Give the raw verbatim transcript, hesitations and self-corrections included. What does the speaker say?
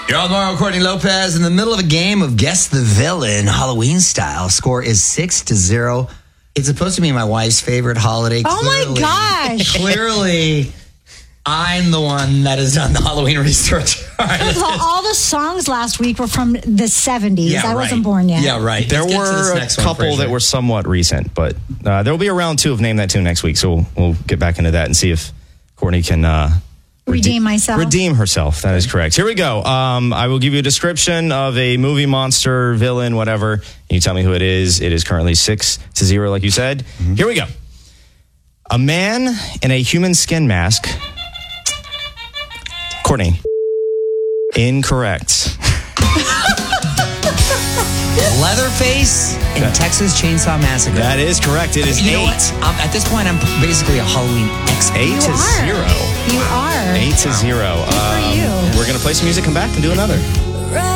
You're on Mario Courtney Lopez in the middle of a game of Guess the Villain, Halloween style. Score is six to zero. It's supposed to be my wife's favorite holiday. Oh Clearly, my gosh. Clearly, I'm the one that has done the Halloween research. First of all, all the songs last week were from the seventies. Yeah, I right. wasn't born yet. Yeah, right. There Let's get to this were a next one, couple Fraser. that were somewhat recent, but uh, there will be a round two of Name That Tune next week, so we'll, we'll get back into that and see if Courtney can uh, Redeem myself. Redeem herself. That is correct. Here we go. Um, I will give you a description of a movie, monster, villain, whatever. You tell me who it is. It is currently six to zero, like you said. Mm-hmm. Here we go. A man in a human skin mask. Courtney. Incorrect. Leatherface in Texas Chainsaw Massacre. That is correct. It is you know eight. what? Um, at this point, I'm basically a Halloween expert. Eight You to are. zero. You are. Eight to zero. Good for you. We're going to play some music, come back, and do another.